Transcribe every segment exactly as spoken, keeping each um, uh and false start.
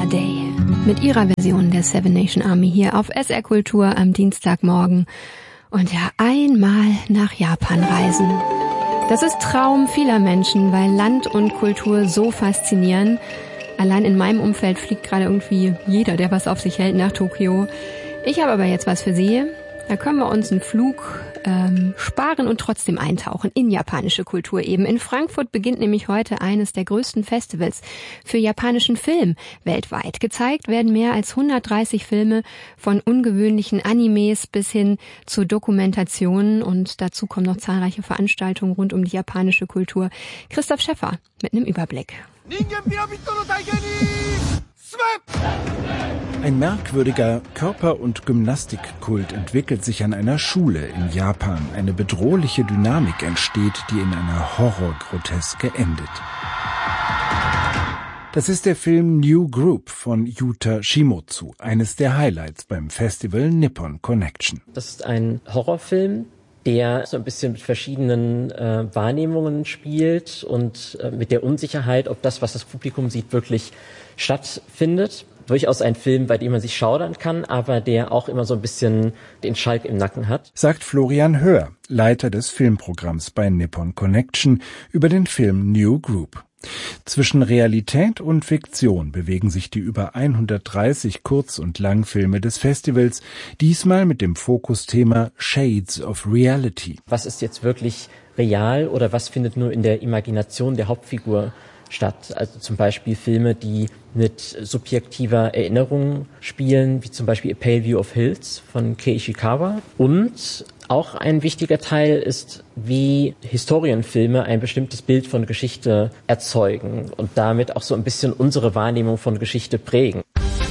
Day mit ihrer Version der Seven Nation Army hier auf S R Kultur am Dienstagmorgen. Und ja, einmal nach Japan reisen. Das ist Traum vieler Menschen, weil Land und Kultur so faszinieren. Allein in meinem Umfeld fliegt gerade irgendwie jeder, der was auf sich hält, nach Tokio. Ich habe aber jetzt was für Sie. Da können wir uns einen Flug ähm, sparen und trotzdem eintauchen in japanische Kultur eben. In Frankfurt beginnt nämlich heute eines der größten Festivals für japanischen Film weltweit. Gezeigt werden mehr als hundertdreißig Filme von ungewöhnlichen Animes bis hin zu Dokumentationen und dazu kommen noch zahlreiche Veranstaltungen rund um die japanische Kultur. Christoph Schäffer mit einem Überblick. Ein merkwürdiger Körper- und Gymnastikkult entwickelt sich an einer Schule in Japan. Eine bedrohliche Dynamik entsteht, die in einer Horrorgroteske endet. Das ist der Film New Group von Yuta Shimotsu, eines der Highlights beim Festival Nippon Connection. Das ist ein Horrorfilm, der so ein bisschen mit verschiedenen äh, Wahrnehmungen spielt und äh, mit der Unsicherheit, ob das, was das Publikum sieht, wirklich stattfindet. Durchaus ein Film, bei dem man sich schaudern kann, aber der auch immer so ein bisschen den Schalk im Nacken hat. Sagt Florian Höhr, Leiter des Filmprogramms bei Nippon Connection, über den Film New Group. Zwischen Realität und Fiktion bewegen sich die über hundertdreißig Kurz- und Langfilme des Festivals, diesmal mit dem Fokusthema Shades of Reality. Was ist jetzt wirklich real oder was findet nur in der Imagination der Hauptfigur statt? Also zum Beispiel Filme, die mit subjektiver Erinnerung spielen, wie zum Beispiel A Pale View of Hills von Kei Ishikawa. Und auch ein wichtiger Teil ist, wie Historienfilme ein bestimmtes Bild von Geschichte erzeugen und damit auch so ein bisschen unsere Wahrnehmung von Geschichte prägen.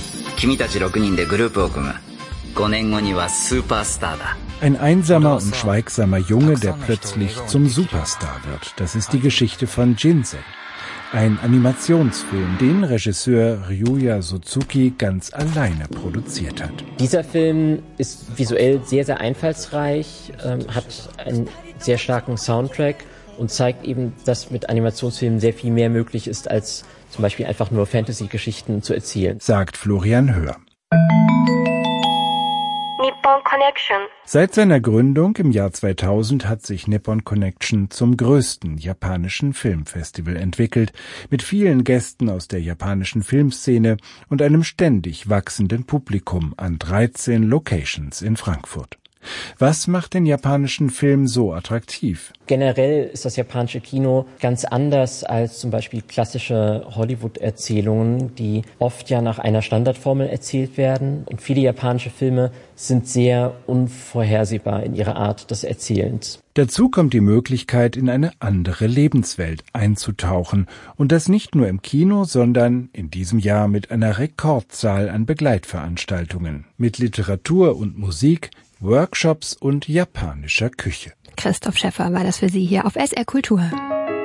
Ein einsamer und schweigsamer Junge, der plötzlich zum Superstar wird. Das ist die Geschichte von Jinsei. Ein Animationsfilm, den Regisseur Ryuya Suzuki ganz alleine produziert hat. Dieser Film ist visuell sehr, sehr einfallsreich, ähm, hat einen sehr starken Soundtrack und zeigt eben, dass mit Animationsfilmen sehr viel mehr möglich ist, als zum Beispiel einfach nur Fantasy-Geschichten zu erzählen. Sagt Florian Höhr. Nippon Connection. Seit seiner Gründung im Jahr zweitausend hat sich Nippon Connection zum größten japanischen Filmfestival entwickelt, mit vielen Gästen aus der japanischen Filmszene und einem ständig wachsenden Publikum an dreizehn Locations in Frankfurt. Was macht den japanischen Film so attraktiv? Generell ist das japanische Kino ganz anders als zum Beispiel klassische Hollywood-Erzählungen, die oft ja nach einer Standardformel erzählt werden. Und viele japanische Filme sind sehr unvorhersehbar in ihrer Art des Erzählens. Dazu kommt die Möglichkeit, in eine andere Lebenswelt einzutauchen. Und das nicht nur im Kino, sondern in diesem Jahr mit einer Rekordzahl an Begleitveranstaltungen. Mit Literatur und Musik, Workshops und japanischer Küche. Christoph Schäffer war das für Sie hier auf S R Kultur.